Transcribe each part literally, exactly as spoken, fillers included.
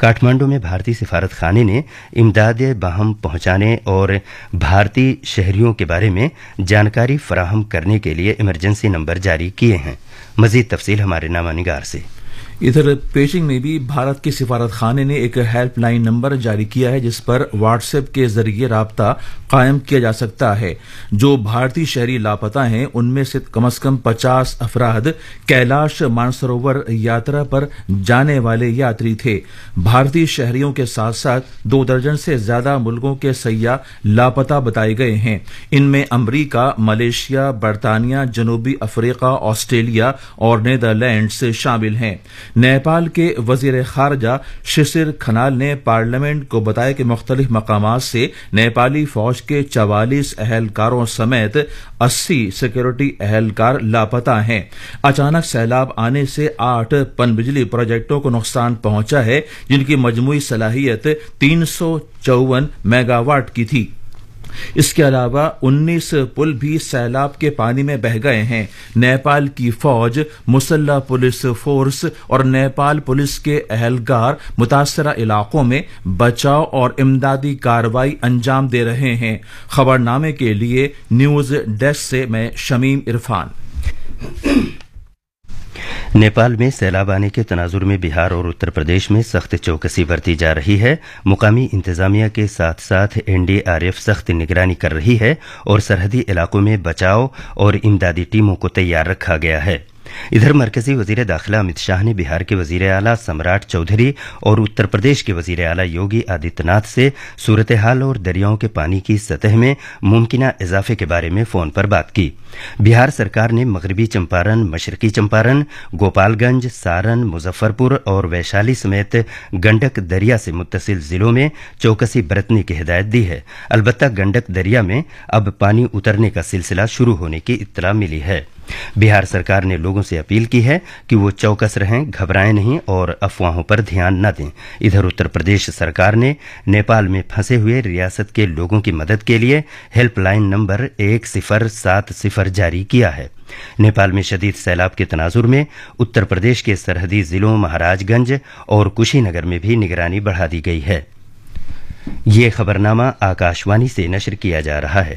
काठमांडू में भारतीय सिफारत खाने ने इमदाद बाहम पहुंचाने और भारतीय शहरियों के बारे में जानकारी फराहम करने के लिए इमरजेंसी नंबर जारी किए हैं। मजीद तफसील हमारे नामा निगार से। इधर पेशिंग में भी भारत के सिफारत खाने ने एक हेल्प लाइन नंबर जारी किया है जिस पर व्हाट्सएप के जरिए राब्ता कायम किया जा सकता है। जो भारतीय शहरी लापता हैं उनमें से कम से कम पचास अफराद कैलाश मानसरोवर यात्रा पर जाने वाले यात्री थे। भारतीय शहरियों के साथ साथ दो दर्जन से ज्यादा मुल्कों के सयाह लापता बताए गए हैं। इनमें अमरीका, मलेशिया, बरतानिया, जनूबी अफ्रीका, ऑस्ट्रेलिया और नीदरलैंड्स शामिल हैं। नेपाल के वजीर खारजा शिशिर खनाल ने पार्लियामेंट को बताया कि मुख्तलिफ मकामात से नेपाली फौज के चवालीस अहलकारों समेत अस्सी सिक्योरिटी अहलकार लापता हैं। अचानक सैलाब आने से आठ पनबिजली प्रोजेक्टों को नुकसान पहुंचा है जिनकी मजमूई सलाहियत तीन सौ चौवन मेगावाट की थी। इसके अलावा उन्नीस पुल भी सैलाब के पानी में बह गए हैं। नेपाल की फौज, मुसल्लह पुलिस फोर्स और नेपाल पुलिस के अहलकार मुतासरा इलाकों में बचाव और इमदादी कार्रवाई अंजाम दे रहे हैं। खबरनामे के लिए न्यूज डेस्क से मैं शमीम इरफान। नेपाल में सैलाब आने के तनाजुर में बिहार और उत्तर प्रदेश में सख्त चौकसी बरती जा रही है। मुकामी इंतजामिया के साथ साथ एनडीआरएफ सख्त निगरानी कर रही है और सरहदी इलाकों में बचाव और इमदादी टीमों को तैयार रखा गया है। इधर मरकजी वजीर दाखिला अमित शाह ने बिहार के वजीर आला सम्राट चौधरी और उत्तर प्रदेश के वजीर आला योगी आदित्यनाथ से सूरत हाल और दरियाओं के पानी की सतह में मुमकिना इजाफे के बारे में फोन पर बात की। बिहार सरकार ने मगरबी चंपारण, मशरकी चंपारण, गोपालगंज, सारण, मुजफ्फरपुर और वैशाली समेत गंडक दरिया से मुत्तसिल जिलों में चौकसी बरतने की हिदायत दी है। अलबत्ता गंडक दरिया में अब पानी उतरने का सिलसिला शुरू होने की इत्तला मिली है। बिहार सरकार ने लोगों से अपील की है कि वो चौकस रहें, घबराएं नहीं और अफवाहों पर ध्यान न दें। इधर उत्तर प्रदेश सरकार ने नेपाल में फंसे हुए रियासत के लोगों की मदद के लिए हेल्पलाइन नंबर एक सिफर सात सिफर जारी किया है। नेपाल में शदीद सैलाब के तनाजुर में उत्तर प्रदेश के सरहदी जिलों महाराजगंज और कुशीनगर में भी निगरानी बढ़ा दी गई है। ये खबरनामा आकाशवाणी से नशर किया जा रहा है।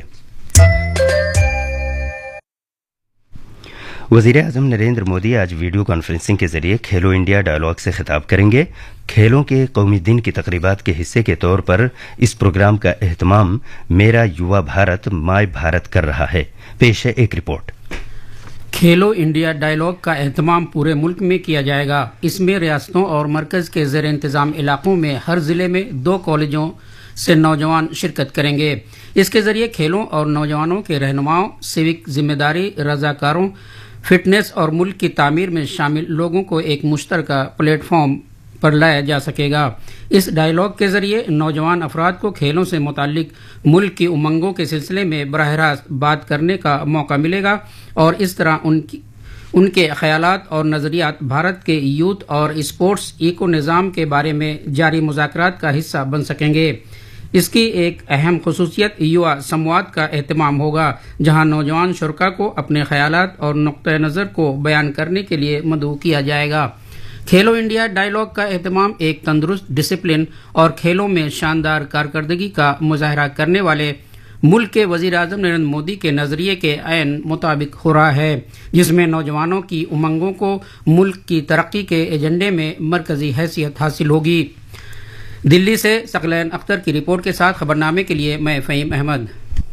वजीर आजम नरेंद्र मोदी आज वीडियो कॉन्फ्रेंसिंग के जरिए खेलो इंडिया डायलॉग से खिताब करेंगे। खेलों के कौमी दिन की तकरीबात के हिस्से के तौर पर इस प्रोग्राम का एहतमाम मेरा युवा भारत माय भारत कर रहा है। पेश है एक रिपोर्ट। खेलो इंडिया डायलॉग का एहतमाम पूरे मुल्क में किया जाएगा। इसमें रियासतों और मरकज के ज़ेर इंतजाम इलाकों में हर जिले में दो कॉलेजों से नौजवान शिरकत करेंगे। इसके जरिए खेलों और नौजवानों के रहनुमाओं, सिविक जिम्मेदारी, रजाकारों, फिटनेस और मुल्क की तामीर में शामिल लोगों को एक मुश्तरका प्लेटफॉर्म पर लाया जा सकेगा। इस डायलॉग के जरिए नौजवान अफराद को खेलों से मुताल्लिक मुल्क की उमंगों के सिलसिले में बराह रास्त बात करने का मौका मिलेगा और इस तरह उनकी उनके ख्यालात और नज़रियात भारत के यूथ और स्पोर्ट्स इको निज़ाम के बारे में जारी मुज़ाकरात का हिस्सा बन सकेंगे। इसकी एक अहम खुसूसियत युवा संवाद का एहतमाम होगा, जहां नौजवान शुरका को अपने ख्यालात और नुक्ते नज़र को बयान करने के लिए मदऊ किया जाएगा। खेलो इंडिया डायलॉग का एहतमाम एक तंदुरुस्त, डिसिप्लिन और खेलों में शानदार कारकर्दगी का मुजाहरा करने वाले मुल्क के वजीर आजम नरेंद्र मोदी के नजरिए के ऐन मुताबिक हो रहा है, जिसमें नौजवानों की उमंगों को मुल्क की तरक्की के एजेंडे में मरकजी हैसियत हासिल होगी। दिल्ली से सकलैन अख्तर की रिपोर्ट के साथ खबरनामे के लिए मैं फ़हीम अहमद।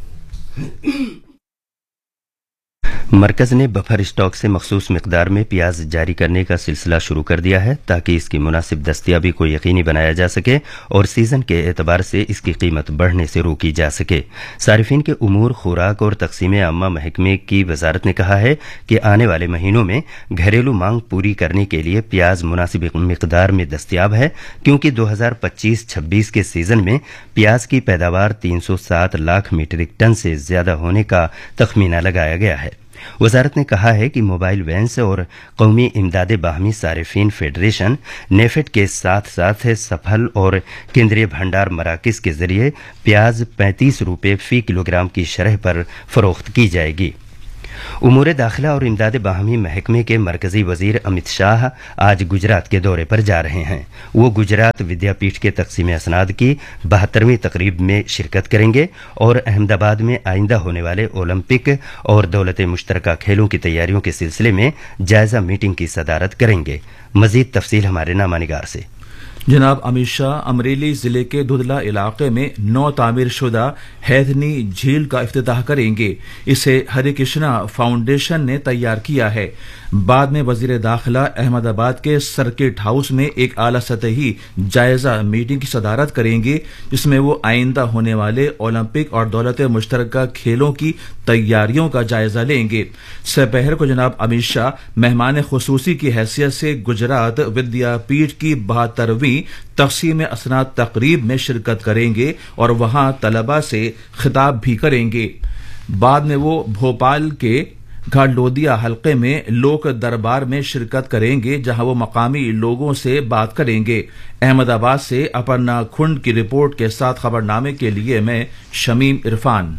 मरकज ने बफर स्टॉक से मखसूस मिकदार में प्याज जारी करने का सिलसिला शुरू कर दिया है ताकि इसकी मुनासिब दस्तियाबी को यकीनी बनाया जा सके और सीजन के एतबार से इसकी कीमत बढ़ने से रोकी जा सके। सारिफिन के उमूर, खुराक और तकसीम आमा महकमे की वजारत ने कहा है कि आने वाले महीनों में घरेलू मांग पूरी करने के लिए प्याज मुनासिब मिकदार में दस्तियाब है, क्योंकि दो हजार पच्चीस छब्बीस के सीजन में प्याज की पैदावार तीन सौ सात लाख मीट्रिक टन से ज्यादा होने का तखमीना लगाया गया है। वजारत ने कहा है कि मोबाइल वैन्स और कौमी इमदाद बाहमी सारिफिन फेडरेशन नेफेड के साथ साथ सफल और केंद्रीय भंडार मराकिज के जरिए प्याज पैंतीस रुपये फी किलोग्राम की शरह पर फरोख्त की जाएगी। امور داخلہ اور امداد باہمی محکمے کے مرکزی وزیر امت شاہ آج گجرات کے دورے پر جا رہے ہیں. وہ گجرات ودیا پیٹھ کے تقسیم اسناد کی بہترویں تقریب میں شرکت کریں گے اور احمد آباد میں آئندہ ہونے والے اولمپک اور دولت مشترکہ کھیلوں کی تیاریوں کے سلسلے میں جائزہ میٹنگ کی صدارت کریں گے. مزید تفصیل ہمارے نامہ نگار سے. جناب امت شاہ امریلی ضلع کے دھدلا علاقے میں نو تعمیر شدہ ہیدھنی جھیل کا افتتاح کریں گے. اسے ہری کرشنا فاؤنڈیشن نے تیار کیا ہے. بعد میں وزیر داخلہ احمد آباد کے سرکٹ ہاؤس میں ایک اعلی سطحی جائزہ میٹنگ کی صدارت کریں گے جس میں وہ آئندہ ہونے والے اولمپک اور دولت مشترکہ کھیلوں کی تیاریوں کا جائزہ لیں گے. سپہر کو جناب امت شاہ مہمان خصوصی کی حیثیت سے گجرات ودیا پیٹھ کی بہترویں تقسیم اسناد تقریب میں شرکت کریں گے اور وہاں طلباء سے خطاب بھی کریں گے. بعد میں وہ بھوپال کے گھاٹلودیا حلقے میں لوک دربار میں شرکت کریں گے جہاں وہ مقامی لوگوں سے بات کریں گے. احمد آباد سے اپرنا کھنڈ کی رپورٹ کے ساتھ خبر نامے کے لیے میں شمیم عرفان.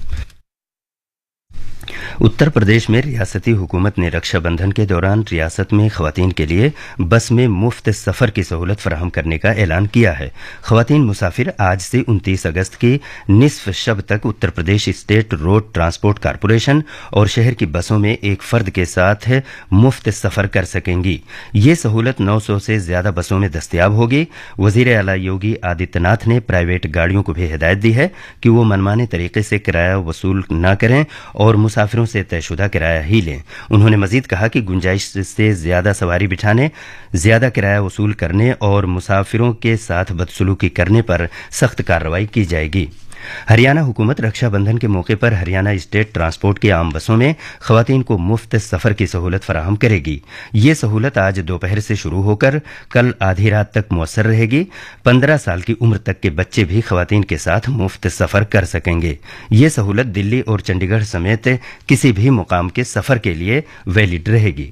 اتر پردیش میں ریاستی حکومت نے رکشا بندھن کے دوران ریاست میں خواتین کے لیے بس میں مفت سفر کی سہولت فراہم کرنے کا اعلان کیا ہے. خواتین مسافر آج سے انتیس اگست کی نصف شب تک Uttar Pradesh state road transport corporation اور شہر کی بسوں میں ایک فرد کے ساتھ مفت سفر کر سکیں گی. یہ سہولت نو سو سے زیادہ بسوں میں دستیاب ہوگی. وزیر اعلی یوگی آدتیہ ناتھ نے پرائیویٹ گاڑیوں کو بھی ہدایت دی ہے کہ وہ منمانے طریقے سے کرایہ وصول نہ کریں اور مسافروں سے طے شدہ کرایہ ہی لیں. انہوں نے مزید کہا کہ گنجائش سے زیادہ سواری بٹھانے، زیادہ کرایہ وصول کرنے اور مسافروں کے ساتھ بدسلوکی کرنے پر سخت کارروائی کی جائے گی. ہریانہ حکومت رکشا بندھن کے موقع پر ہریانہ اسٹیٹ ٹرانسپورٹ کی عام بسوں میں خواتین کو مفت سفر کی سہولت فراہم کرے گی. یہ سہولت آج دوپہر سے شروع ہو کر کل آدھی رات تک مؤثر رہے گی. پندرہ سال کی عمر تک کے بچے بھی خواتین کے ساتھ مفت سفر کر سکیں گے. یہ سہولت دلی اور چنڈی گڑھ سمیت کسی بھی مقام کے سفر کے لیے ویلڈ رہے گی.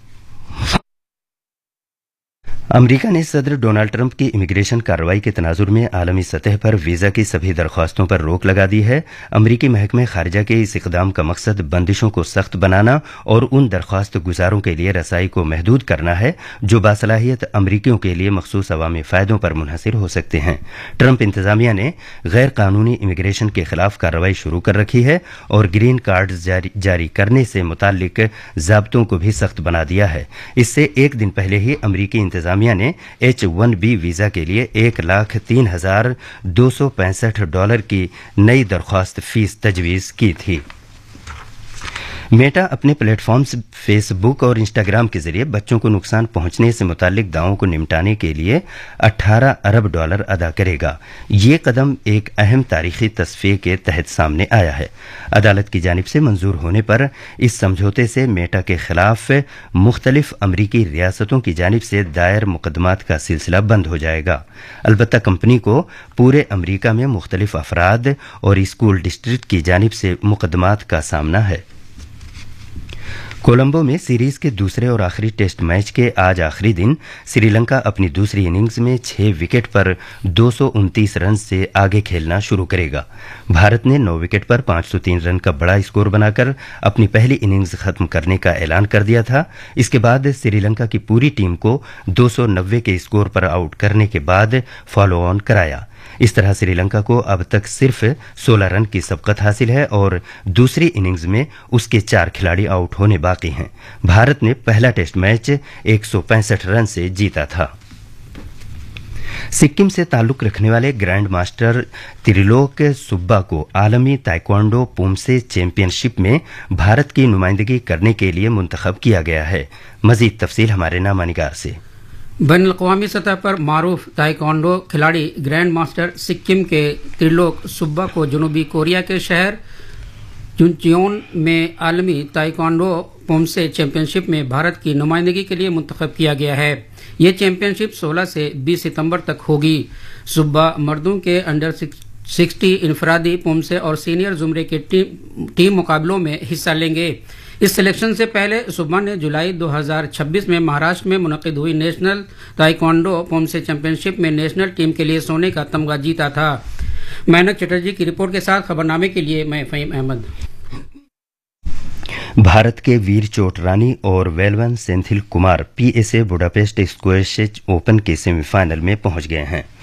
امریکہ نے صدر ڈونالڈ ٹرمپ کی امیگریشن کارروائی کے تناظر میں عالمی سطح پر ویزا کی سبھی درخواستوں پر روک لگا دی ہے. امریکی محکمہ خارجہ کے اس اقدام کا مقصد بندشوں کو سخت بنانا اور ان درخواست گزاروں کے لیے رسائی کو محدود کرنا ہے جو باصلاحیت امریکیوں کے لیے مخصوص عوامی فائدوں پر منحصر ہو سکتے ہیں. ٹرمپ انتظامیہ نے غیر قانونی امیگریشن کے خلاف کارروائی شروع کر رکھی ہے اور گرین کارڈ جاری, جاری کرنے سے متعلق ضابطوں کو بھی سخت بنا دیا ہے. اس سے ایک دن پہلے ہی امریکی انتظامیہ نے ایچ ون بی ویزا کے لیے ایک لاکھ تین ہزار دو سو پینسٹھ ڈالر کی نئی درخواست فیس تجویز کی تھی. میٹا اپنے پلیٹ فارمز فیس بک اور انسٹاگرام کے ذریعے بچوں کو نقصان پہنچنے سے متعلق دعووں کو نمٹانے کے لیے اٹھارہ ارب ڈالر ادا کرے گا. یہ قدم ایک اہم تاریخی تصفیے کے تحت سامنے آیا ہے. عدالت کی جانب سے منظور ہونے پر اس سمجھوتے سے میٹا کے خلاف مختلف امریکی ریاستوں کی جانب سے دائر مقدمات کا سلسلہ بند ہو جائے گا. البتہ کمپنی کو پورے امریکہ میں مختلف افراد اور اسکول ڈسٹرکٹ کی جانب سے مقدمات کا سامنا ہے. کولمبو میں سیریز کے دوسرے اور آخری ٹیسٹ میچ کے آج آخری دن سری لنکا اپنی دوسری اننگز میں چھ وکٹ پر دو سو انتیس رن سے آگے کھیلنا شروع کرے گا. بھارت نے نو وکٹ پر پانچ سو تین رن کا بڑا اسکور بنا کر اپنی پہلی اننگز ختم کرنے کا اعلان کر دیا تھا. اس کے بعد سری لنکا کی پوری ٹیم کو دو سو نوے کے اسکور پر آؤٹ کرنے کے بعد فالو آن کرایا. اس طرح سری لنکا کو اب تک صرف سولہ رن کی سبقت حاصل ہے اور دوسری اننگز میں اس کے چار کھلاڑی آؤٹ ہونے باقی ہیں. بھارت نے پہلا ٹیسٹ میچ ایک سو پینسٹھ رن سے جیتا تھا. سکم سے تعلق رکھنے والے گرینڈ ماسٹر تریلوک سبا کو عالمی تائیکوانڈو پومسے چیمپئن شپ میں بھارت کی نمائندگی کرنے کے لیے منتخب کیا گیا ہے. مزید تفصیل ہمارے نامہ نگار سے. بین الاقوامی سطح پر معروف تائیکوانڈو کھلاڑی گرینڈ ماسٹر سکم کے تریلوک سبا کو جنوبی کوریا کے شہر چونچیون میں عالمی تائیکوانڈو پومسے چیمپئن شپ میں بھارت کی نمائندگی کے لیے منتخب کیا گیا ہے. یہ چیمپئن شپ سولہ سے بیس ستمبر تک ہوگی. سبا مردوں کے انڈر سکسٹی انفرادی پومسے اور سینئر زمرے کے ٹیم, ٹیم مقابلوں میں حصہ لیں گے. اس سلیکشن سے پہلے سبا نے جولائی دو ہزار چھبیس میں مہاراشٹر میں منعقد ہوئی نیشنل تائیکوانڈو پومسے چیمپئن شپ میں نیشنل ٹیم کے لیے سونے کا تمغہ جیتا تھا. مینک چٹرجی کی رپورٹ کے ساتھ خبر نامے کے لیے میں فہیم احمد. भारत के वीर चोटरानी और Velavan Senthil Kumar PSA Budapest squash open के सेमीफाइनल में पहुंच गए हैं।